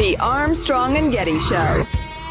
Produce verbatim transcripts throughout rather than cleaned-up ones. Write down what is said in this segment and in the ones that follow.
The Armstrong and Getty Show.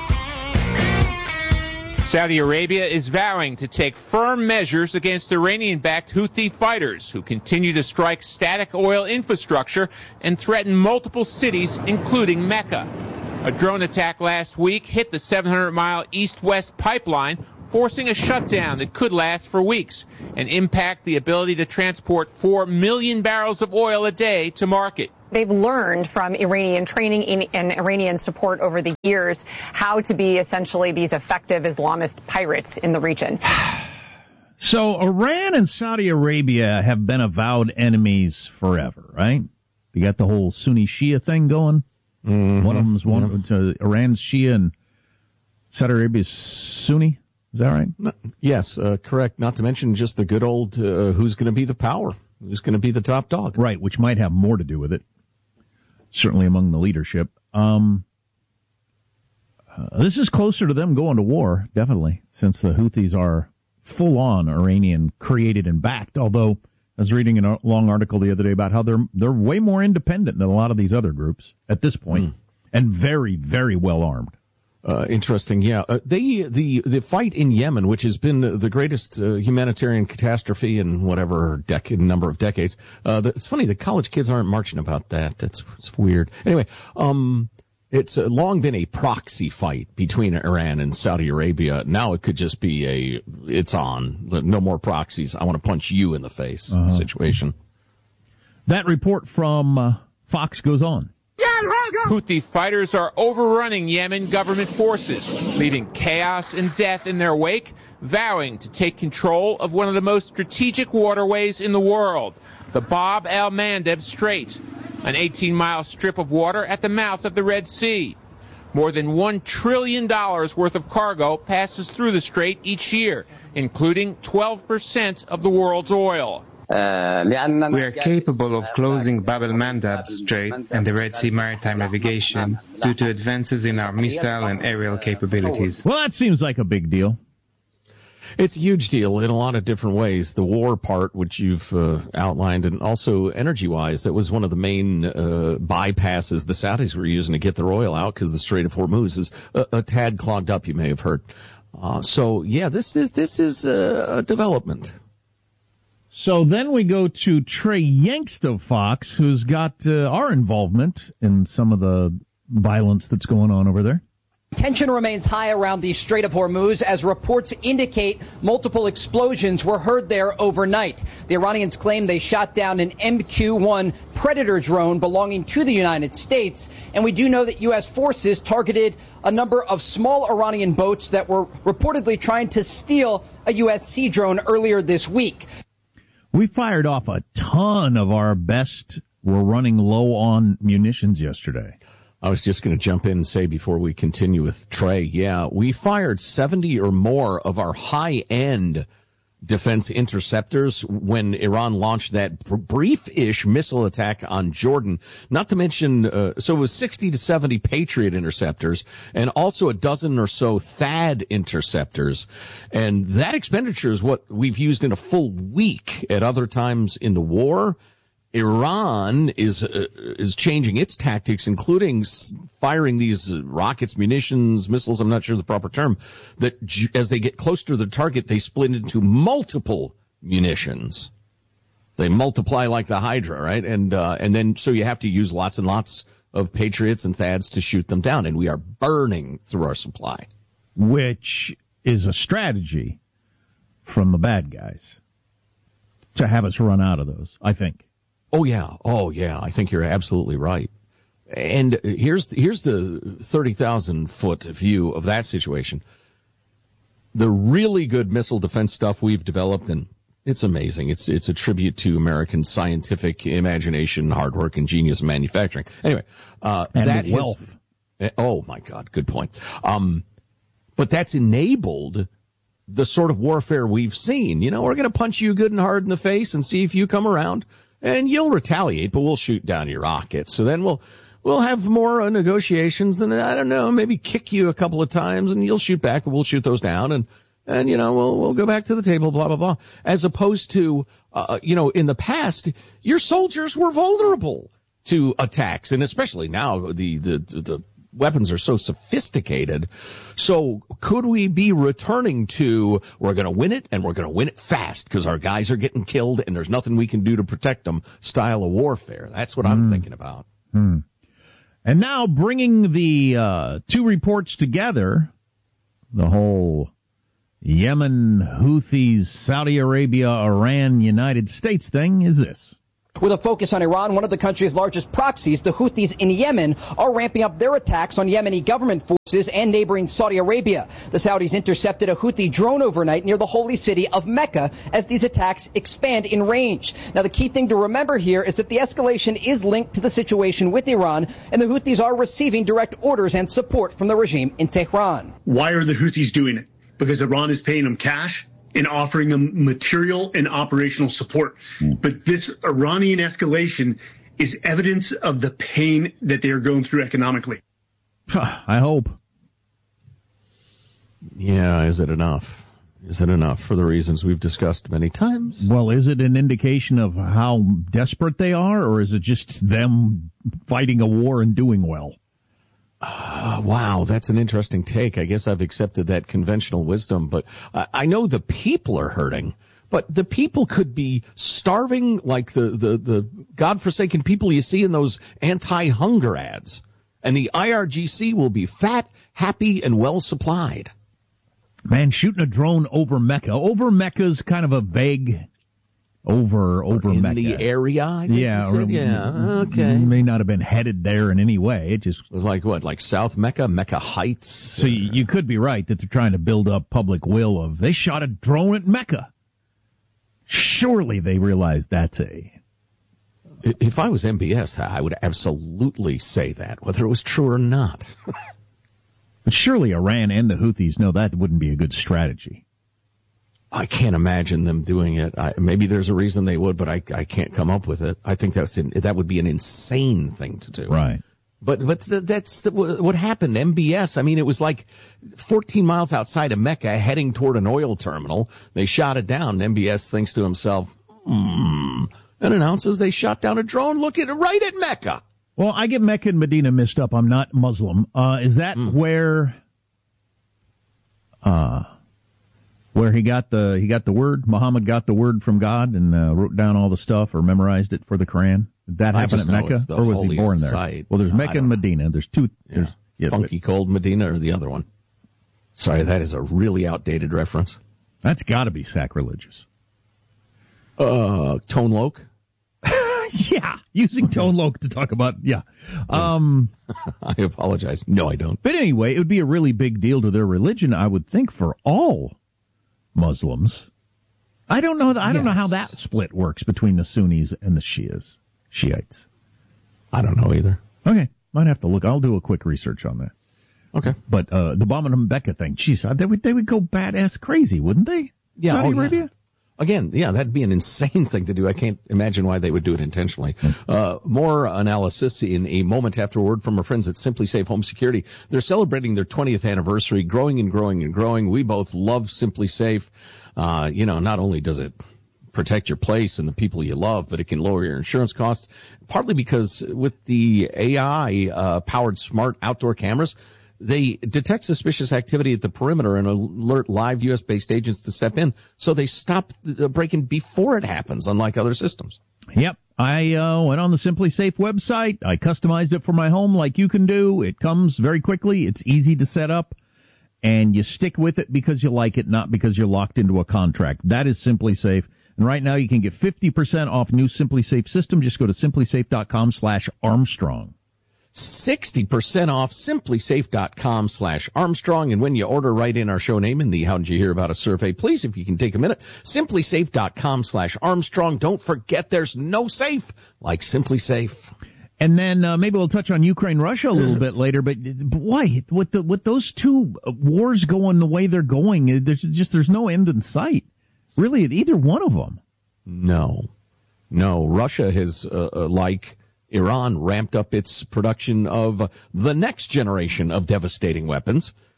Saudi Arabia is vowing to take firm measures against Iranian-backed Houthi fighters who continue to strike static oil infrastructure and threaten multiple cities, including Mecca. A drone attack last week hit the seven hundred mile east-west pipeline, forcing a shutdown that could last for weeks and impact the ability to transport four million barrels of oil a day to market. They've learned from Iranian training and Iranian support over the years how to be essentially these effective Islamist pirates in the region. So Iran and Saudi Arabia have been avowed enemies forever, right? You got the whole Sunni Shia thing going. Mm-hmm. One of them's one mm-hmm. uh, Iran's Shia and Saudi Arabia's Sunni. Is that right? No, yes, uh, correct. Not to mention just the good old uh, who's going to be the power, who's going to be the top dog. Right, which might have more to do with it. Certainly among the leadership. Um, uh, this is closer to them going to war, definitely, since the Houthis are full-on Iranian created and backed, although I was reading a long article the other day about how they're they're way more independent than a lot of these other groups at this point, mm. and very, very well armed. Uh, interesting, yeah. Uh, they the the fight in Yemen, which has been the greatest uh, humanitarian catastrophe in whatever decade number of decades. Uh, the, it's funny the college kids aren't marching about that. That's it's weird. Anyway, um, it's uh, long been a proxy fight between Iran and Saudi Arabia. Now it could just be a it's on. No more proxies. I want to punch you in the face uh-huh. situation. That report from uh, Fox goes on. Houthi fighters are overrunning Yemen government forces, leaving chaos and death in their wake, vowing to take control of one of the most strategic waterways in the world, the Bab el-Mandeb Strait, an eighteen mile strip of water at the mouth of the Red Sea. More than one trillion dollars worth of cargo passes through the strait each year, including twelve percent of the world's oil. We are capable of closing Bab el-Mandeb Strait and the Red Sea maritime navigation due to advances in our missile and aerial capabilities. Well, that seems like a big deal. It's a huge deal in a lot of different ways. The war part, which you've uh, outlined, and also energy-wise, that was one of the main uh, bypasses the Saudis were using to get their oil out because the Strait of Hormuz is a, a tad clogged up, you may have heard. Uh, so, yeah, this is this is uh, a development. So then we go to Trey Yingst of Fox, who's got uh, our involvement in some of the violence that's going on over there. Tension remains high around the Strait of Hormuz as reports indicate multiple explosions were heard there overnight. The Iranians claim they shot down an M Q one Predator drone belonging to the United States. And we do know that U S forces targeted a number of small Iranian boats that were reportedly trying to steal a U S Sea drone earlier this week. We fired off a ton of our best. We're running low on munitions yesterday. I was just going to jump in and say before we continue with Trey, yeah, we fired seventy or more of our high-end defense interceptors when Iran launched that brief-ish missile attack on Jordan. Not to mention, uh, so it was sixty to seventy Patriot interceptors and also a dozen or so THAAD interceptors. And that expenditure is what we've used in a full week at other times in the war. Iran is uh, is changing its tactics, including firing these uh, rockets, munitions, missiles, I'm not sure the proper term, that j- as they get closer to the target, they split into multiple munitions. They multiply like the Hydra, right? And uh, and then so you have to use lots and lots of Patriots and THAADs to shoot them down, and we are burning through our supply. Which is a strategy from the bad guys to have us run out of those, I think. Oh, yeah. Oh, yeah. I think you're absolutely right. And here's here's the thirty thousand foot view of that situation. The really good missile defense stuff we've developed, and it's amazing. It's it's a tribute to American scientific imagination, hard work, and genius in manufacturing. Anyway, uh, and that wealth. Has, oh, my God. Good point. Um, but that's enabled the sort of warfare we've seen. You know, we're going to punch you good and hard in the face and see if you come around. And you'll retaliate, but we'll shoot down your rockets. So then we'll we'll have more uh, negotiations. Then I don't know, maybe kick you a couple of times, and you'll shoot back, and we'll shoot those down, and and you know we'll we'll go back to the table, blah blah blah. As opposed to uh, you know in the past, your soldiers were vulnerable to attacks, and especially now the the the weapons are so sophisticated. So could we be returning to, we're going to win it, and we're going to win it fast because our guys are getting killed and there's nothing we can do to protect them style of warfare? That's what I'm mm. thinking about. Hmm. And now bringing the uh, two reports together, the whole Yemen, Houthis, Saudi Arabia, Iran, United States thing is this. With a focus on Iran, one of the country's largest proxies, the Houthis in Yemen are ramping up their attacks on Yemeni government forces and neighboring Saudi Arabia. The Saudis intercepted a Houthi drone overnight near the holy city of Mecca as these attacks expand in range. Now, the key thing to remember here is that the escalation is linked to the situation with Iran, and the Houthis are receiving direct orders and support from the regime in Tehran. Why are the Houthis doing it? Because Iran is paying them cash and offering them material and operational support. Mm. But this Iranian escalation is evidence of the pain that they are going through economically. I hope. Yeah, is it enough? Is it enough for the reasons we've discussed many times? Well, is it an indication of how desperate they are, or is it just them fighting a war and doing well? Uh, wow, that's an interesting take. I guess I've accepted that conventional wisdom, but uh, I know the people are hurting, but the people could be starving like the, the, the godforsaken people you see in those anti-hunger ads, and the I R G C will be fat, happy, and well supplied. Man, shooting a drone over Mecca. Over Mecca's kind of a vague... Over, over in Mecca. the area, I think yeah, you said. Yeah, okay. May not have been headed there in any way. It just it was like what, like South Mecca, Mecca Heights. So you, you could be right that they're trying to build up public will of they shot a drone at Mecca. Surely they realize that's a. If I was M B S, I would absolutely say that, whether it was true or not. But surely Iran and the Houthis know that wouldn't be a good strategy. I can't imagine them doing it. I, maybe there's a reason they would, but I, I can't come up with it. I think that's in, that would be an insane thing to do. Right. But but the, that's the, what happened. M B S. I mean, it was like fourteen miles outside of Mecca, heading toward an oil terminal. They shot it down. M B S thinks to himself, hmm, and announces they shot down a drone. Look at it, right at Mecca. Well, I get Mecca and Medina mixed up. I'm not Muslim. Uh, is that mm. where? Uh. Where he got the he got the word, Muhammad got the word from God and uh, wrote down all the stuff or memorized it for the Quran. Did that happen at Mecca, or was he born there? Site. Well, there's no, Mecca and Medina. Know. There's two. Yeah. There's yeah, funky cold Medina or the other one. Sorry, that is a really outdated reference. That's got to be sacrilegious. Uh, Tone Loc. Yeah, using okay. Tone Loc to talk about yeah. Um, I apologize. No, I don't. But anyway, it would be a really big deal to their religion, I would think, for all Muslims. I don't know. I don't yes. know how that split works between the Sunnis and the Shias, Shiites. I don't know either. Okay, might have to look. I'll do a quick research on that. Okay, but uh, the bombing of Mecca thing, geez, they would they would go badass crazy, wouldn't they? Yeah, Saudi oh, Arabia. Yeah. Again, yeah, that'd be an insane thing to do. I can't imagine why they would do it intentionally. Uh, more analysis in a moment after a word from our friends at Simply Safe Home Security. They're celebrating their twentieth anniversary, growing and growing and growing. We both love Simply Safe. Uh, you know, not only does it protect your place and the people you love, but it can lower your insurance costs, partly because with the A I uh, powered smart outdoor cameras, they detect suspicious activity at the perimeter and alert live U S-based agents to step in, so they stop the break-in before it happens, unlike other systems. Yep. I uh, went on the Simply Safe website. I customized it for my home like you can do. It comes very quickly. It's easy to set up, and you stick with it because you like it, not because you're locked into a contract. That is Simply Safe. And right now you can get fifty percent off new Simply Safe system. Just go to simplysafe.com slash Armstrong. sixty percent off simplysafe.com slash Armstrong. And when you order, write in our show name in the How Did You Hear About Us survey. Please, if you can take a minute, simplysafe.com slash Armstrong. Don't forget there's no safe like Simply Safe. And then uh, maybe we'll touch on Ukraine, Russia a little bit later. But boy, with the with those two wars going the way they're going, there's just there's no end in sight, really, at either one of them. No, no. Russia has uh, uh, like Iran ramped up its production of the next generation of devastating weapons.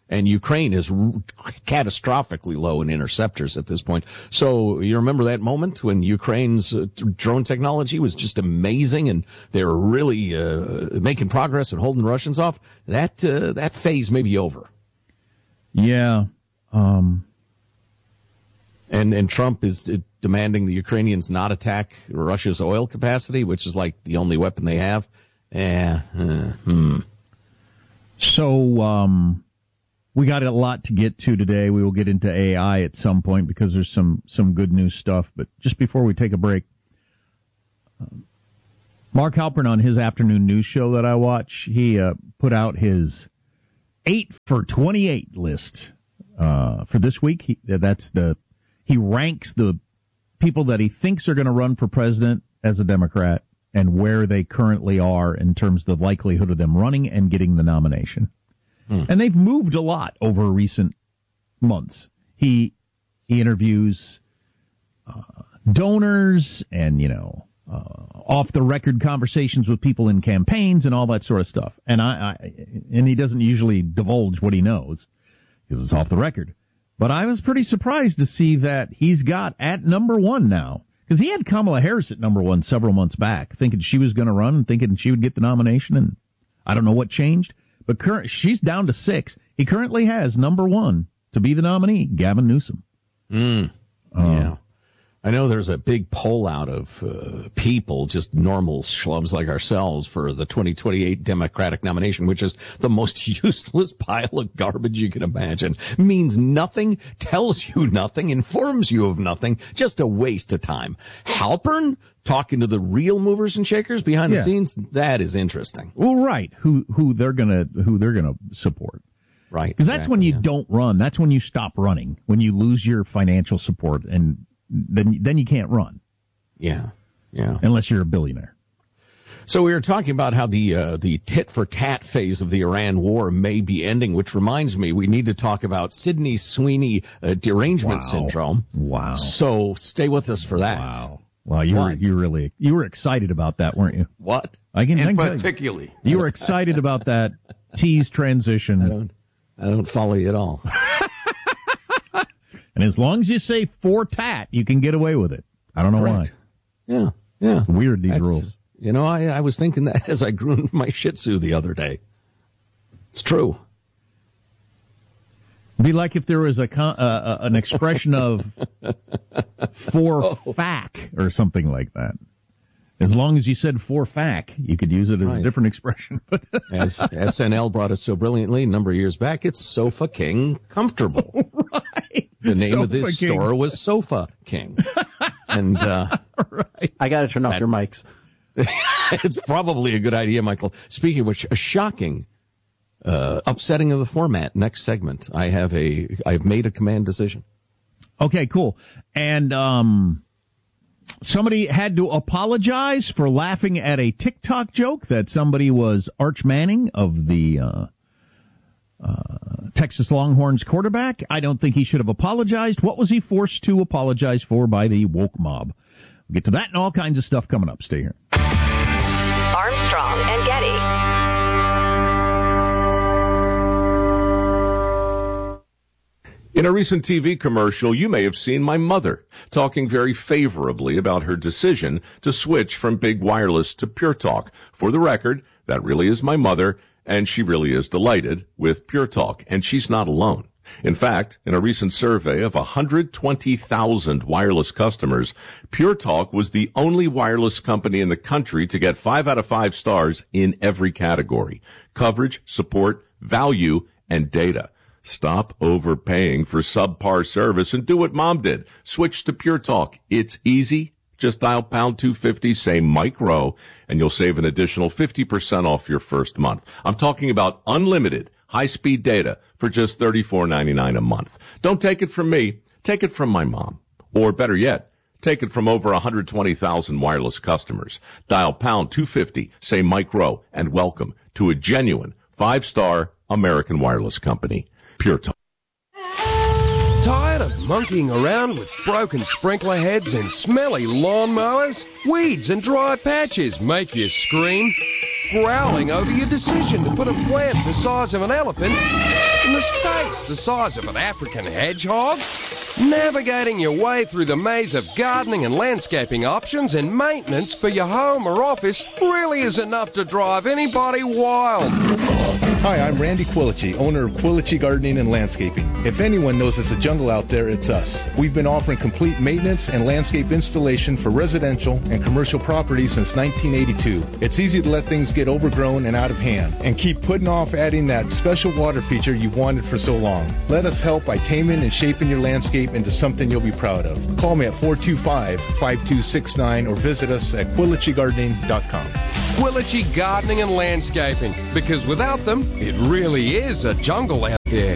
And Ukraine is r- catastrophically low in interceptors at this point. So you remember that moment when Ukraine's uh, drone technology was just amazing and they were really uh, making progress and holding the Russians off? That uh, that phase may be over. Yeah. Um. And and Trump is uh, demanding the Ukrainians not attack Russia's oil capacity, which is like the only weapon they have. Yeah. Uh, hmm. So, um... we got a lot to get to today. We will get into A I at some point because there's some, some good news stuff. But just before we take a break, um, Mark Halpern on his afternoon news show that I watch, he uh, put out his eight for twenty-eight list uh, for this week. He, that's the he ranks the people that he thinks are going to run for president as a Democrat and where they currently are in terms of the likelihood of them running and getting the nomination. And they've moved a lot over recent months. He he interviews uh, donors and, you know, uh, off-the-record conversations with people in campaigns and all that sort of stuff. And I, I and he doesn't usually divulge what he knows because it's off the record. But I was pretty surprised to see that he's got at number one now. Because he had Kamala Harris at number one several months back, thinking she was going to run and thinking she would get the nomination. And I don't know what changed. But current, she's down to six. He currently has number one to be the nominee, Gavin Newsom. Mm. Uh, yeah. I know there's a big poll out of uh, people, just normal schlubs like ourselves, for the twenty twenty-eight Democratic nomination, which is the most useless pile of garbage you can imagine. Means nothing, tells you nothing, informs you of nothing, just a waste of time. Halpern talking to the real movers and shakers behind yeah. the scenes, that is interesting. Well, right, who who they're gonna who they're gonna support. Right. Because that's exactly, when you yeah. don't run. That's when you stop running. When you lose your financial support, and then then you can't run. Yeah, yeah. Unless you're a billionaire. So we were talking about how the uh, the tit for tat phase of the Iran war may be ending, which reminds me we need to talk about Sydney Sweeney uh, derangement wow. syndrome. Wow. So stay with us for that. Wow. Wow, you were you really you were excited about that, weren't you? What? I can, and I can particularly, you. you were excited about that tease transition. I don't, I don't follow you at all. And as long as you say for tat, you can get away with it. I don't know Correct. why. Yeah, yeah. It's weird, these That's, rules. You know, I, I was thinking that as I groomed my Shih Tzu the other day. It's true. It'd be like if there was a con- uh, uh, an expression of for Oh. fac or something like that. As long as you said for fac, you could use it as Right. a different expression. As S N L brought us so brilliantly a number of years back, it's Sofa King Comfortable. Right. The name Sofa of this King. store was Sofa King. And uh, Right. I got to turn off That- your mics. it's probably a good idea, Michael. Speaking of which, a shocking uh, upsetting of the format. Next segment, I have a I've made a command decision. Okay, cool. And um, somebody had to apologize for laughing at a TikTok joke that somebody was Arch Manning of the uh, uh, Texas Longhorns quarterback. I don't think he should have apologized. What was he forced to apologize for by the woke mob? We'll get to that and all kinds of stuff coming up. Stay here. Armstrong and Getty. In a recent T V commercial, you may have seen my mother talking very favorably about her decision to switch from big wireless to Pure Talk. For the record, that really is my mother, and she really is delighted with Pure Talk, and she's not alone. In fact, in a recent survey of one hundred twenty thousand wireless customers, Pure Talk was the only wireless company in the country to get five out of five stars in every category: coverage, support, value, and data. Stop overpaying for subpar service and do what Mom did. Switch to Pure Talk. It's easy. Just dial pound two fifty, say Mike Rowe, and you'll save an additional fifty percent off your first month. I'm talking about unlimited high-speed data for just thirty-four ninety-nine a month. Don't take it from me. Take it from my mom. Or better yet, take it from over one hundred twenty thousand wireless customers. Dial pound two fifty, say Mike Rowe, and welcome to a genuine five-star American wireless company. Pure Talk. Tired of monkeying around with broken sprinkler heads and smelly lawnmowers? Weeds and dry patches make you scream. growling over your decision to put a plant the size of an elephant in the space the size of an African hedgehog? Navigating your way through the maze of gardening and landscaping options and maintenance for your home or office really is enough to drive anybody wild. Hi, I'm Randy Quilici, owner of Quilici Gardening and Landscaping. If anyone knows it's a jungle out there, it's us. We've been offering complete maintenance and landscape installation for residential and commercial properties since nineteen eighty-two. It's easy to let things get overgrown and out of hand and keep putting off adding that special water feature you've wanted for so long. Let us help by taming and shaping your landscape into something you'll be proud of. Call me at four two five, five two six nine or visit us at Quilici Gardening dot com. Quilici Gardening and Landscaping, because without them, it really is a jungle out there.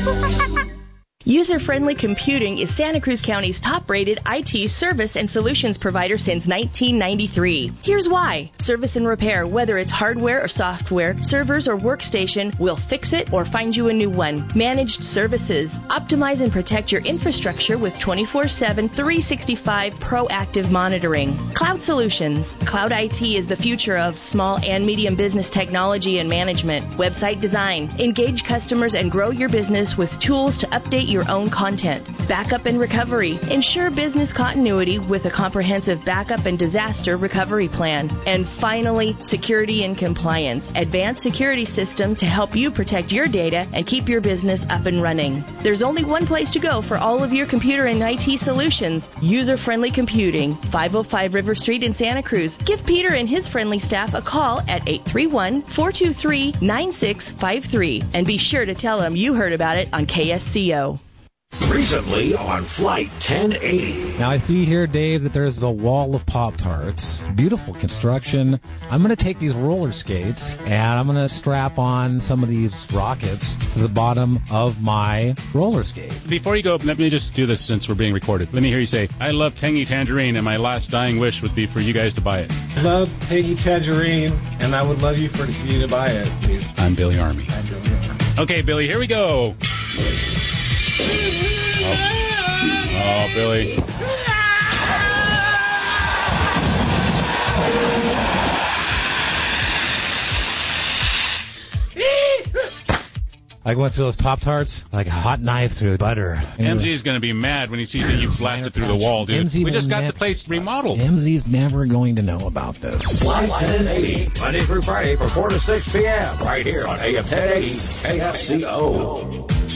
User-Friendly Computing is Santa Cruz County's top-rated I T service and solutions provider since nineteen ninety-three. Here's why. Service and repair, whether it's hardware or software, servers or workstation, we'll fix it or find you a new one. Managed services. Optimize and protect your infrastructure with twenty-four seven, three sixty-five proactive monitoring. Cloud Solutions. Cloud I T is the future of small and medium business technology and management. Website design. Engage customers and grow your business with tools to update your your own content. Backup and recovery. Ensure business continuity with a comprehensive backup and disaster recovery plan. And finally, security and compliance. Advanced security system to help you protect your data and keep your business up and running. There's only one place to go for all of your computer and I T solutions. User-Friendly Computing, five oh five River Street in Santa Cruz. Give Peter and his friendly staff a call at eight three one, four two three, nine six five three and be sure to tell them you heard about it on K S C O. Recently on Flight ten eighty. Now I see here, Dave, that there's a wall of Pop-Tarts. Beautiful construction. I'm going to take these roller skates and I'm going to strap on some of these rockets to the bottom of my roller skate. Before you go, let me just do this since we're being recorded. Let me hear you say, I love Tangy Tangerine and my last dying wish would be for you guys to buy it. I love Tangy Tangerine and I would love you for you to buy it, please. I'm Billy Army. I'm Billy Army. Okay, Billy, here we go. Oh, oh Billy. I went through those Pop-Tarts like a hot knife through butter. M Z is going to be mad when he sees that you blasted through the wall, dude. M Z we just got ne- the place remodeled. M Z's never going to know about this. Flight ten eighty, Monday through Friday from four to six p.m. right here on A M ten eighty K S C O.